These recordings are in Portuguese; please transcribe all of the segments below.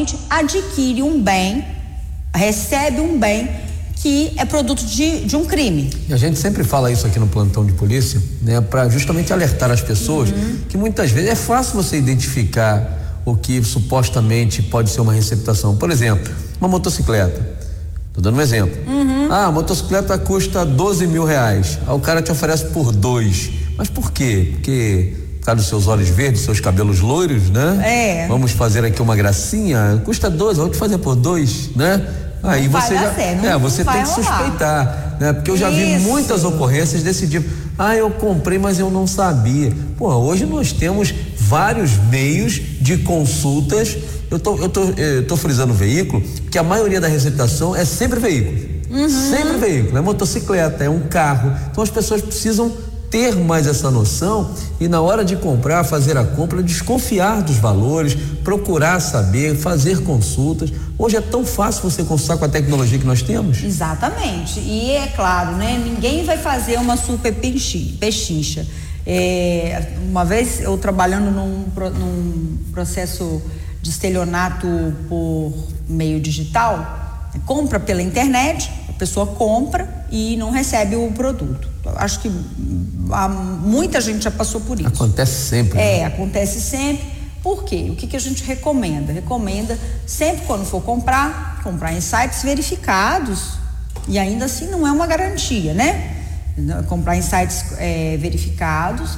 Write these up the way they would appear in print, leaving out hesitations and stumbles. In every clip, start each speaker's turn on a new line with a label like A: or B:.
A: realmente adquire um bem, recebe um bem que é produto de um crime.
B: E a gente sempre fala isso aqui no plantão de polícia, né, para justamente alertar as pessoas que muitas vezes é fácil você identificar o que supostamente pode ser uma receptação. Por exemplo, uma motocicleta. Tô dando um exemplo. A motocicleta custa R$12.000. Aí o cara te oferece por 2. Mas por quê? Porque por causa dos seus olhos verdes, seus cabelos loiros, né? Vamos fazer aqui uma gracinha. Custa 12, vamos te fazer por 2, né? Aí você já, você tem que suspeitar, né? Porque eu já vi muitas ocorrências desse tipo. Eu comprei, mas eu não sabia. Pô, hoje nós temos vários meios de consultas. Eu tô frisando o veículo, que a maioria da receptação é sempre veículo. Sempre veículo, é motocicleta, é um carro. Então as pessoas precisam ter mais essa noção e na hora de comprar, fazer a compra, desconfiar dos valores, procurar saber, fazer consultas. Hoje é tão fácil você consultar com a tecnologia que nós temos.
A: Exatamente, e é claro, né? Ninguém vai fazer uma super pechincha. Uma vez eu trabalhando num processo de estelionato por meio digital, compra pela internet, a pessoa compra e não recebe o produto. Acho que muita gente já passou por isso.
B: Acontece sempre.
A: Acontece sempre. Por quê? O que a gente recomenda? Recomenda sempre quando for comprar em sites verificados, e ainda assim não é uma garantia, né? Comprar em sites verificados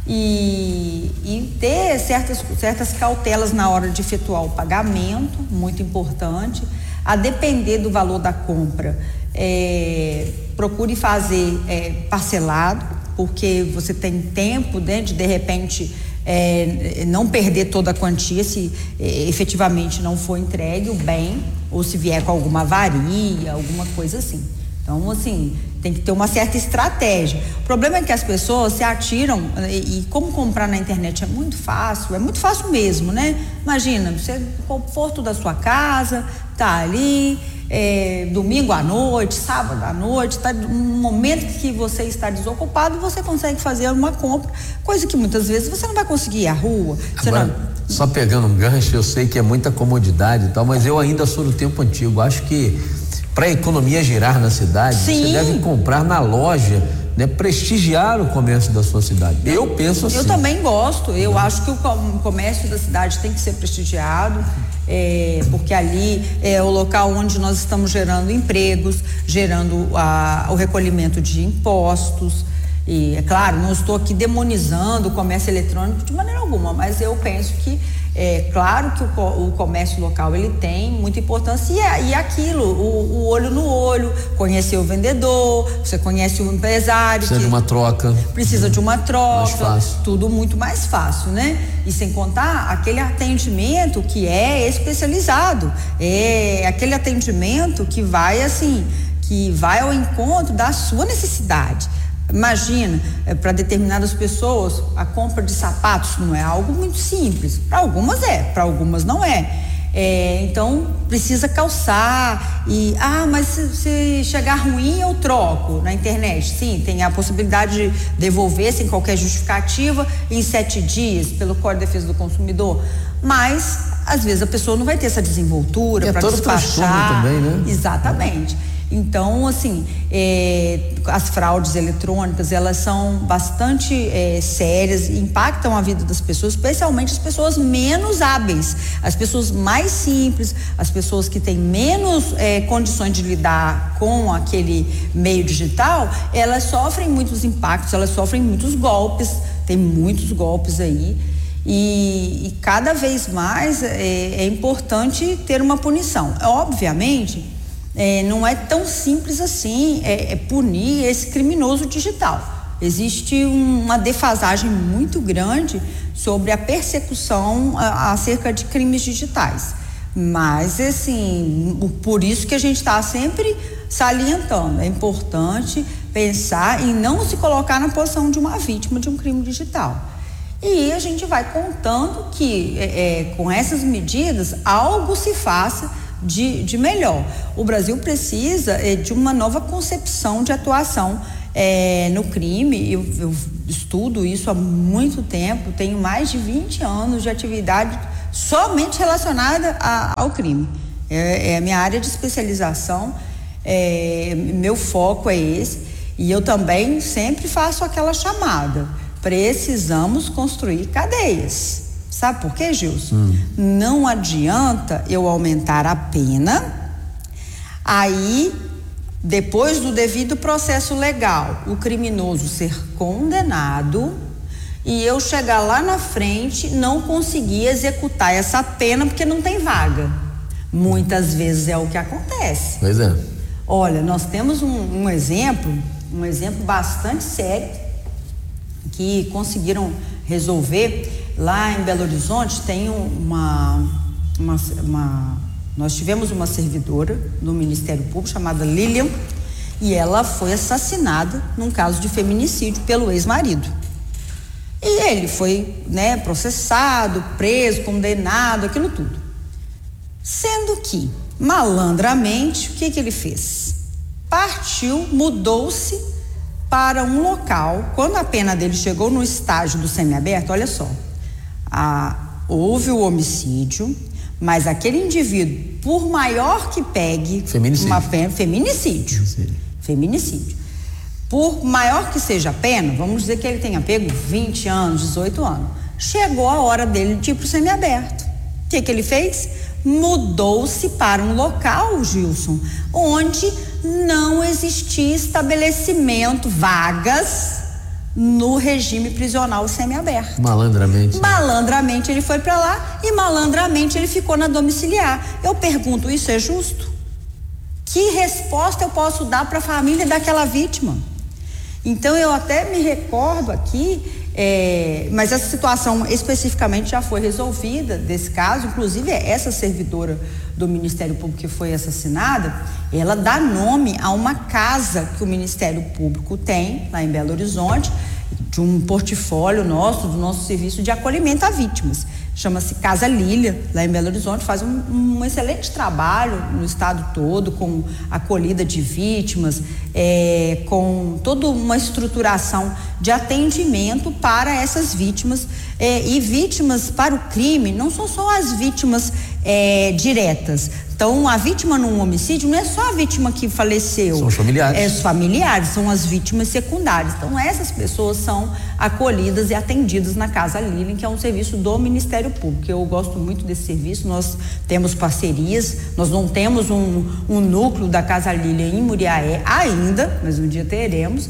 A: e ter certas cautelas na hora de efetuar o pagamento, muito importante. A depender do valor da compra, procure fazer parcelado, porque você tem tempo, né, de repente não perder toda a quantia se efetivamente não for entregue o bem, ou se vier com alguma avaria, alguma coisa assim. Então, assim, tem que ter uma certa estratégia. O problema é que as pessoas se atiram, e como comprar na internet é muito fácil mesmo, né? Imagina, você no conforto da sua casa, tá ali, domingo à noite, sábado à noite, tá no momento que você está desocupado, você consegue fazer uma compra, coisa que muitas vezes você não vai conseguir ir à rua.
B: Só pegando um gancho, eu sei que é muita comodidade e tal, mas eu ainda sou do tempo antigo. Acho que para a economia girar na cidade, você deve comprar na loja, né? Prestigiar o comércio da sua cidade. Eu penso assim.
A: Eu também gosto. Eu acho que o comércio da cidade tem que ser prestigiado, porque ali é o local onde nós estamos gerando empregos, gerando o recolhimento de impostos. E, é claro, não estou aqui demonizando o comércio eletrônico de maneira alguma, mas eu penso que claro que o comércio local ele tem muita importância e aquilo, o olho no olho, conhecer o vendedor, você conhece o empresário.
B: Precisa de uma troca.
A: Precisa de uma troca.
B: Mais fácil.
A: Tudo muito mais fácil, né? E sem contar aquele atendimento que é especializado, aquele atendimento que vai ao encontro da sua necessidade. Imagina, para determinadas pessoas a compra de sapatos não é algo muito simples, para algumas para algumas não é. Então precisa calçar mas se chegar ruim eu troco na internet. Sim, tem a possibilidade de devolver sem qualquer justificativa em 7 dias pelo Código de Defesa do Consumidor, mas às vezes a pessoa não vai ter essa desenvoltura para despachar
B: também, né?
A: Exatamente. Então, assim, as fraudes eletrônicas, elas são bastante sérias, impactam a vida das pessoas, especialmente as pessoas menos hábeis, as pessoas mais simples, as pessoas que têm menos condições de lidar com aquele meio digital, elas sofrem muitos impactos, elas sofrem muitos golpes, tem muitos golpes aí. E cada vez mais é importante ter uma punição. Obviamente, não é tão simples assim punir esse criminoso digital. Existe uma defasagem muito grande sobre a persecução acerca de crimes digitais. Mas, assim, por isso que a gente está sempre salientando. É importante pensar em não se colocar na posição de uma vítima de um crime digital. E a gente vai contando que, com essas medidas, algo se faça de melhor. O Brasil precisa de uma nova concepção de atuação no crime. Eu estudo isso há muito tempo, tenho mais de 20 anos de atividade somente relacionada ao crime. É a minha área de especialização, meu foco é esse, e eu também sempre faço aquela chamada: precisamos construir cadeias. Sabe por quê, Gilson? Não adianta eu aumentar a pena, aí depois do devido processo legal, o criminoso ser condenado e eu chegar lá na frente não conseguir executar essa pena porque não tem vaga. Muitas vezes é o que acontece.
B: Pois é.
A: Olha, nós temos um exemplo bastante sério que conseguiram resolver lá em Belo Horizonte. Tem nós tivemos uma servidora do Ministério Público chamada Lilian, e ela foi assassinada num caso de feminicídio pelo ex-marido. E ele foi, processado, preso, condenado, aquilo tudo. Sendo que, malandramente, o que ele fez? Partiu, mudou-se para um local. Quando a pena dele chegou no estágio do semiaberto, olha só, houve o homicídio, mas aquele indivíduo, por maior que pegue feminicídio, por maior que seja a pena, vamos dizer que ele tenha pego 20 anos, 18 anos, chegou a hora dele de ir para o semiaberto. O que ele fez? Mudou-se para um local, Gilson, onde não existia estabelecimento, vagas no regime prisional semiaberto. Malandramente ele foi para lá e malandramente ele ficou na domiciliar. Eu pergunto, isso é justo? Que resposta eu posso dar para a família daquela vítima? Então eu até me recordo aqui, mas essa situação especificamente já foi resolvida desse caso. Inclusive essa servidora do Ministério Público que foi assassinada, ela dá nome a uma casa que o Ministério Público tem lá em Belo Horizonte, de um portfólio nosso, do nosso serviço de acolhimento a vítimas. Chama-se Casa Lília, lá em Belo Horizonte, faz um excelente trabalho no estado todo, com acolhida de vítimas, com toda uma estruturação de atendimento para essas vítimas, e vítimas para o crime, não são só as vítimas diretas. Então, a vítima num homicídio não é só a vítima que faleceu.
B: São os familiares.
A: Os familiares, são as vítimas secundárias. Então, essas pessoas são acolhidas e atendidas na Casa Lilian, que é um serviço do Ministério Público. Eu gosto muito desse serviço, nós temos parcerias, nós não temos um núcleo da Casa Lilian em Muriaé ainda, mas um dia teremos,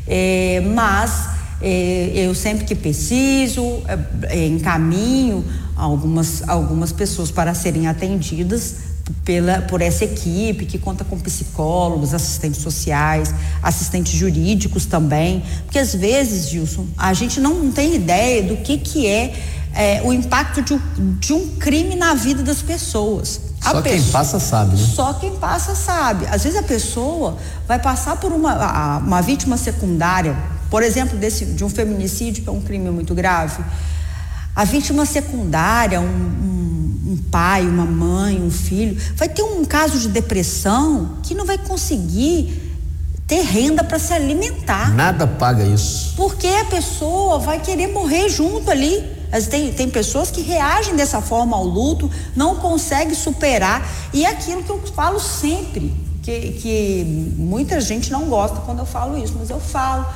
A: mas eu sempre que preciso, encaminho algumas pessoas para serem atendidas por essa equipe que conta com psicólogos, assistentes sociais, assistentes jurídicos também, porque às vezes, Gilson, a gente não tem ideia do que é o impacto de um crime na vida das pessoas.
B: Quem passa sabe, né?
A: Só quem passa sabe. Às vezes a pessoa vai passar por uma vítima secundária, por exemplo, de um feminicídio, que é um crime muito grave. A vítima secundária, um pai, uma mãe, um filho, vai ter um caso de depressão que não vai conseguir ter renda para se alimentar.
B: Nada paga isso.
A: Porque a pessoa vai querer morrer junto ali. Tem pessoas que reagem dessa forma ao luto, não conseguem superar. E é aquilo que eu falo sempre, que muita gente não gosta quando eu falo isso, mas eu falo.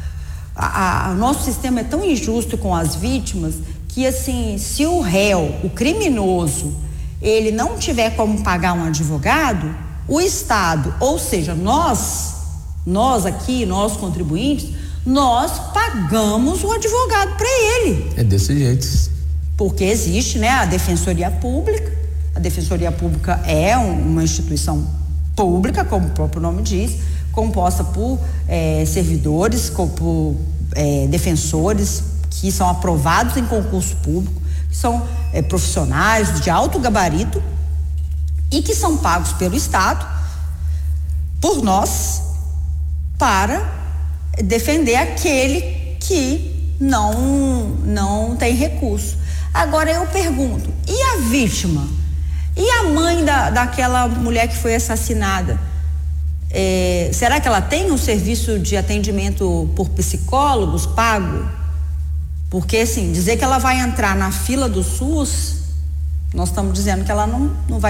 A: O nosso sistema é tão injusto com as vítimas que, assim, se o réu, o criminoso, ele não tiver como pagar um advogado, o Estado, ou seja, nós aqui, nós contribuintes, nós pagamos o advogado para ele.
B: É desse jeito.
A: Porque existe, a Defensoria Pública. A Defensoria Pública é uma instituição pública, como o próprio nome diz, composta por servidores, por defensores que são aprovados em concurso público, que são profissionais de alto gabarito e que são pagos pelo Estado, por nós, para defender aquele que não tem recurso. Agora eu pergunto, e a vítima? E a mãe daquela mulher que foi assassinada? Será que ela tem um serviço de atendimento por psicólogos pago? Porque, assim, dizer que ela vai entrar na fila do SUS Nós estamos dizendo que ela não vai